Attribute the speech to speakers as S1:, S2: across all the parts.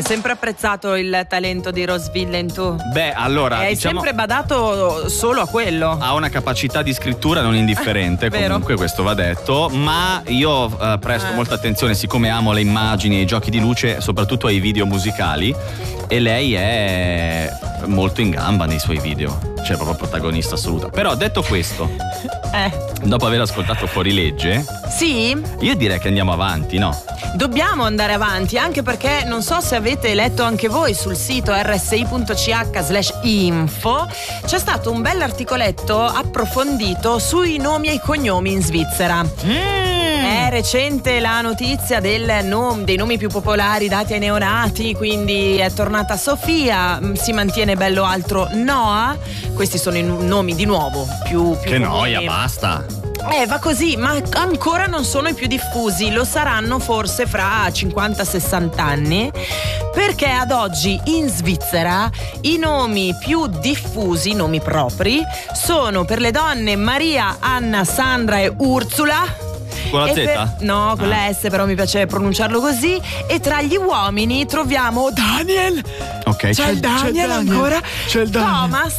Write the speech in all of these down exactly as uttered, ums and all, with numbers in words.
S1: sempre apprezzato il talento di Rose Villain, tu?
S2: Beh, allora
S1: E hai
S2: diciamo,
S1: sempre badato solo a quello.
S2: ha una capacità di scrittura non indifferente,
S1: Vero.
S2: comunque questo va detto, ma io eh, presto
S1: Eh.
S2: molta attenzione, siccome amo le immagini e i giochi di luce, soprattutto ai video musicali, e lei è molto in gamba nei suoi video, cioè proprio protagonista assoluta. Però detto questo,
S1: Eh.
S2: dopo aver ascoltato Fuorilegge,
S1: Sì?
S2: io direi che andiamo avanti, no?
S1: Dobbiamo andare avanti, anche perché non so se avete letto anche voi sul sito erre esse i punto ci acca slash info, c'è stato un bell'articoletto approfondito sui nomi e i cognomi in Svizzera. È recente la notizia del nom- dei nomi più popolari dati ai neonati, quindi è tornata Sofia, mh, si mantiene bello altro Noah. Questi sono i n- nomi di nuovo più, più
S2: Che
S1: comuni.
S2: noia, basta.
S1: Eh, va così, ma ancora non sono i più diffusi, lo saranno forse fra cinquanta sessanta anni, perché ad oggi in Svizzera i nomi più diffusi, i nomi propri, sono per le donne Maria, Anna, Sandra e Ursula.
S2: Con la
S1: E
S2: Z?
S1: per- no, con
S2: Ah.
S1: la S, però mi piace pronunciarlo così. E tra gli uomini troviamo Daniel.
S2: Ok,
S1: C'è il Daniel ancora.
S2: C'è il Daniel.
S1: Thomas,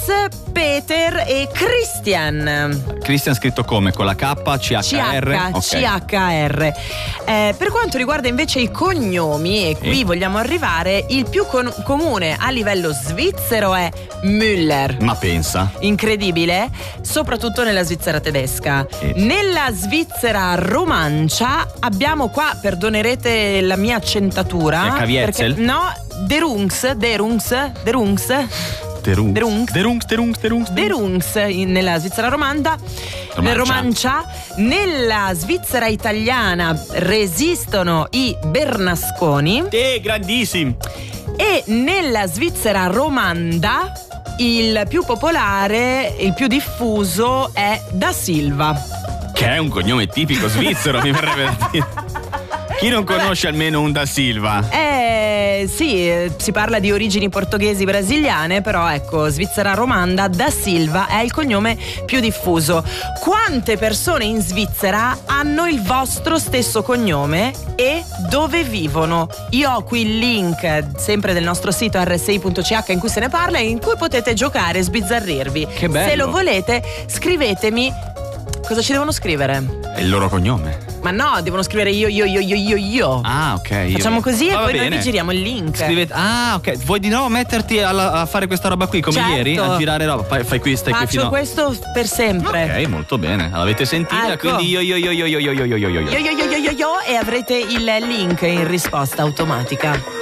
S1: Peter e Christian.
S2: Christian scritto come? Con la K, C H R?
S1: C H R. Eh, per quanto riguarda invece i cognomi, e qui
S2: Sì.
S1: vogliamo arrivare, il più con- comune a livello svizzero è Müller.
S2: Ma pensa.
S1: Incredibile, soprattutto nella Svizzera tedesca.
S2: Sì.
S1: Nella Svizzera romancia abbiamo qua, perdonerete la mia accentatura.
S2: È Caviezel?
S1: perché- No, Derungs, Derungs, Derungs.
S2: Derungs.
S1: Derungs.
S2: Derungs, Derungs, Derungs.
S1: Derungs in- nella Svizzera romanda,
S2: Romancia.
S1: romancia. Nella Svizzera italiana resistono i Bernasconi
S2: Eh, grandissimi.
S1: e nella Svizzera romanda il più popolare, il più diffuso è Da Silva.
S2: Che è un cognome tipico svizzero, mi verrebbe da dire. Chi non conosce almeno un Da Silva?
S1: Eh sì, eh, si parla di origini portoghesi brasiliane, però ecco, Svizzera romanda, Da Silva è il cognome più diffuso. Quante persone in Svizzera hanno il vostro stesso cognome e dove vivono? Io ho qui il link sempre del nostro sito erre esse i punto ci acca in cui se ne parla e in cui potete giocare e sbizzarrirvi.
S2: Che bello.
S1: Se lo volete, scrivetemi. Cosa ci devono scrivere?
S2: È il loro cognome.
S1: Ma no, devono scrivere io, io, io, io, io, io.
S2: Ah, ok. io-
S1: Facciamo così e
S2: Va
S1: poi noi
S2: bene.
S1: vi giriamo il link.
S2: Scrivete. Ah, ok. Vuoi di nuovo metterti alla- a fare questa roba qui come
S1: Certo.
S2: ieri? A girare roba. Fai, fai qui, stai qui
S1: Faccio
S2: fino a.
S1: questo per sempre.
S2: Ok, molto bene. L'avete sentita?
S1: Ecco.
S2: Quindi io, io, io, io, io, io, io, io, io, io.
S1: Yo yo yo yo yo yo e avrete il link in risposta automatica.